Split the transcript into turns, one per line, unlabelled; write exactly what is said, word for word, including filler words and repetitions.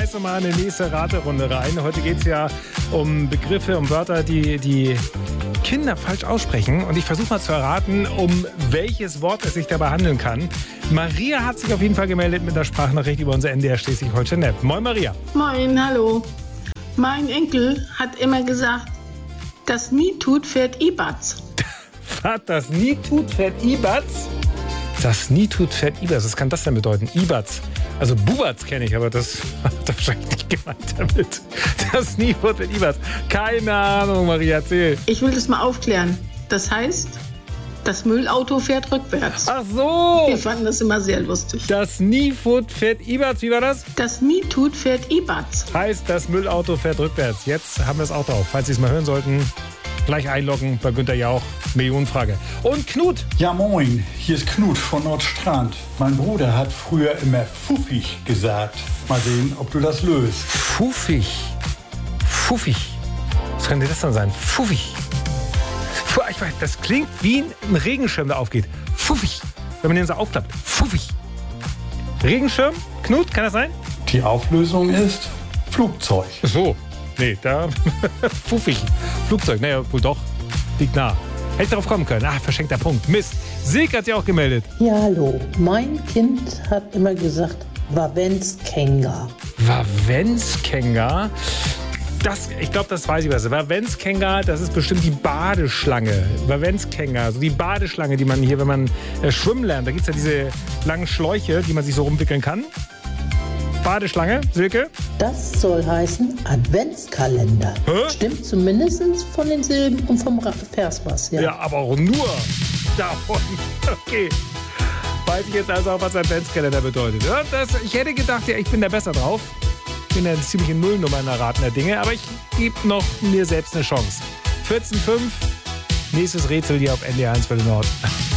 schmeiß noch mal eine nächste Raterunde rein. Heute geht es ja um Begriffe, um Wörter, die die Kinder falsch aussprechen. Und ich versuche mal zu erraten, um welches Wort es sich dabei handeln kann. Maria hat sich auf jeden Fall gemeldet mit einer Sprachnachricht über unser N D R Schleswig-Holstein-Net. Moin Maria.
Moin, hallo. Mein Enkel hat immer gesagt, das nie tut, fährt Ibatz.
Was das nie tut, fährt Ibatz? Das nie tut, fährt Ibatz. Was kann das denn bedeuten? Ibatz. Also Bubatz kenne ich, aber das hat er wahrscheinlich nicht gemeint damit. Das nie tut, fährt Ibatz. Keine Ahnung, Maria, erzähl.
Ich will das mal aufklären. Das heißt, das Müllauto fährt rückwärts.
Ach so.
Wir fanden das immer sehr lustig.
Das nie tut, fährt Ibatz. Wie war das?
Das nie tut, fährt Ibatz.
Heißt, das Müllauto fährt rückwärts. Jetzt haben wir es auch drauf. Falls Sie es mal hören sollten, gleich einloggen bei Günther Jauch. Millionenfrage. Und Knut.
Ja, moin. Hier ist Knut von Nordstrand. Mein Bruder hat früher immer fuffig gesagt. Mal sehen, ob du das löst.
Fuffig. Fuffig. Was könnte das dann sein? Fuffig. Puh, ich weiß, das klingt wie ein Regenschirm, der aufgeht. Fuffig. Wenn man den so aufklappt. Fuffig. Regenschirm? Knut, kann das sein?
Die Auflösung ist Flugzeug.
So. Nee, da. Fuffig. Flugzeug. Naja, wohl doch. Liegt nah. Hätte ich darauf kommen können. Ah, verschenkter Punkt. Mist. Silke hat sich auch gemeldet.
Ja, hallo. Mein Kind hat immer gesagt, Wavenskenga.
Wavenskenga? Das, ich glaube, das weiß ich was. Wavenskenga, das ist bestimmt die Badeschlange. Wavenskenga, also die Badeschlange, die man hier, wenn man äh, schwimmen lernt, da gibt es ja diese langen Schläuche, die man sich so rumwickeln kann. Badeschlange, Silke?
Das soll heißen Adventskalender.
Hä?
Stimmt zumindest von den Silben und vom Vers was. Ja.
Ja, aber auch nur davon. Okay. Weiß ich jetzt also auch, was Adventskalender bedeutet. Ja, das, ich hätte gedacht, ja, ich bin da besser drauf. Ich bin ja eine ziemliche Nullnummer in der Raten der Dinge, aber ich gebe noch mir selbst eine Chance. vierzehn Komma fünf, nächstes Rätsel hier auf N D R eins für den Nord.